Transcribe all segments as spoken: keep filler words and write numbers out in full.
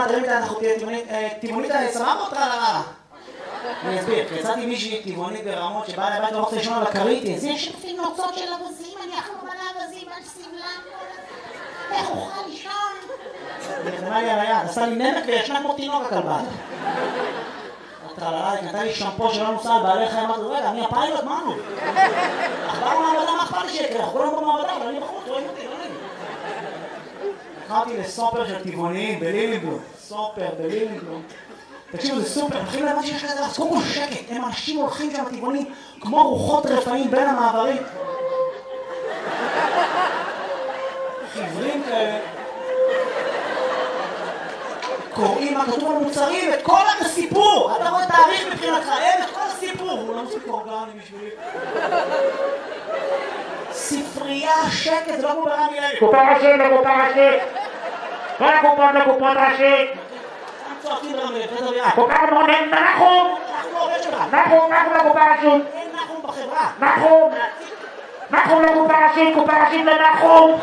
תרים את אנחנו טבעונית סבבה או טרללה? אני אסביר, כי יצאתי מישהי טבעונית ברמות שבאה לבית לא רוצה לישון על הקריטי, אז יש לפעמים נוצות של אבזים, אני אחלום על האבזים, על סבלם, איך אוכל לישון? היא נתנה לי על היד, עשה לי נמק וישנה כמו תינוק הכלבה. הטרללה, היא נתנה לי שמפו שלא נוסע על בעלי חיים, אמרתי, רגע, אני הפיילוט, מה נו? אכבר מעבדה, מה אכפת לי שיקרה? אנחנו כולנו במעבדה, אבל אני בחוץ, רואים אותי, לא נעים. נכנסתי לסופר של טבעוניים בלילינבלום, סופר בלילינבלום. תקשיבו, זה סופר, הולכים להבנתי שיש כזה, אז קודם כל שקט, הם אנשים הולכים שם טבעונים כמו רוחות רפאים בין המעברים. חברים כאלה. קוראים מה כתוב על מוצרים, את כל הסיפור. אתה רואה תאריך מבחינתך, אין את כל הסיפור. הוא לא מוסיף אורגני בשבילי. ספרייה, שקט, זה לא כמו ברמי לוי. קופה ראשית לקופה ראשית. כל הקופות לקופות ראשית. צועקים ברמי לוי, זה דרייה. קופה מונן, נחום. אנחנו עובד שלך. נחום, נחום לקופה ראשית. אין נחום בחברה. נחום. נחום לקופה ראשית, קופה ראשית לנחום.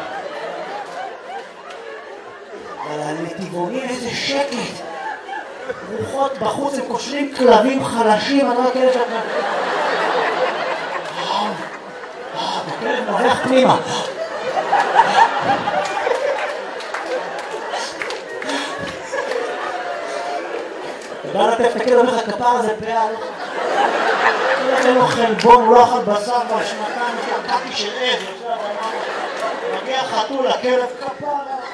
אבל לטבעונים איזה שקט. רוחות בחוץ, הם קושרים כלבים חלשים, אני לא כאלה שאתה... הכלב נובח פנימה. בא לטף את הכלב, אומר לך כפר הזה פעל. כלב אין לו חלבון, הוא לא אכל בשר כבר שנתיים, שקעתי של עד. מגיע חתול, הכלב כפר.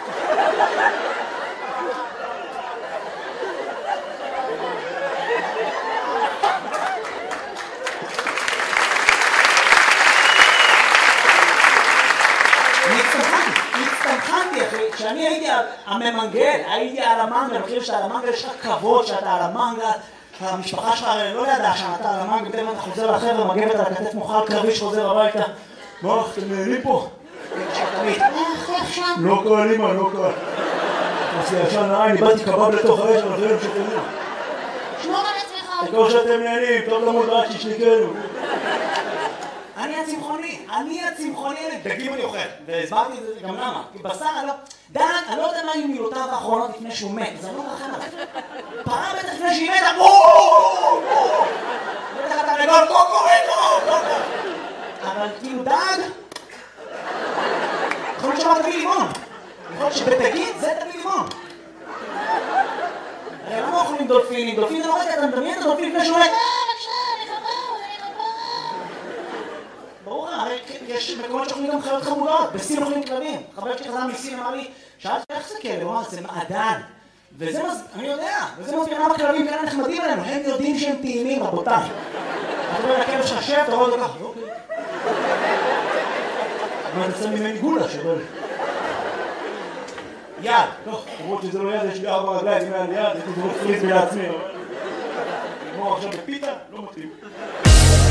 כשאני הייתי הממנגל, הייתי על המנגל, אני חושב שאתה על המנגל יש לך כבוד שאתה על המנגל, המשפחה שלך לא ידעה שאתה על המנגל, בטח אתה חוזר לחבר'ה, מגבת על הכתף מוכל קרבי שחוזר הביתה. מה, אתם נהנים פה? לא קל, אמא, לא קל. אז ישן לעין, איבדתי קבב לתוך האש, אבל חייב שתהנים. שמור על עצמך. תקור שאתם נהנים, טוב למוד רק שישליקנו. אני הצמחוני, אני הצמחוני, דגים אני אוכל, והסברתי את זה גם למה, כי בשר אני לא, דן, אני לא יודע מה היו מילותיו האחרונות לפני שהוא מת, אז אני לא מרחם עליו. פרה בטח לפני שהיא מתה, בואו! בטח אתה נגול, קוקוריקו, קוקו! אבל כאילו דג, יכול להיות שאמר תביא לימון, יכול להיות שבדגים זה תביא לימון. הרי למה אוכלים דולפינים? דולפין זה לא רגע, אתה מדמיין את הדולפין לפני שהוא מת? ברור, הרי יש מקומות שאוכלים גם חיות חמודות, בסין אוכלים כלבים. חבר שלי חזר מסין אמר לי, שאלתי איך זה כלב? הוא אמר, זה מעדן. וזה, אני יודע, וזה מסביר למה כלבים כאלה נחמדים עלינו, הם יודעים שהם טעימים, רבותיי. אתה רואה לכלב שלך שב, אתה רואה אותו ככה, אוקיי. אבל זה שם ממני גולה שבל. יד, טוב, למרות שזה לא יד, יש לי ארבע רגליים, אם היה לי יד, הייתי דורך פריז בעצמי. נגמור עכשיו בפיתה, לא מתאים.